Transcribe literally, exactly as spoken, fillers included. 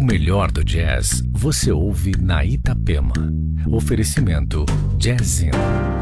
melhor do jazz você ouve na Itapema. Oferecimento Jazzin.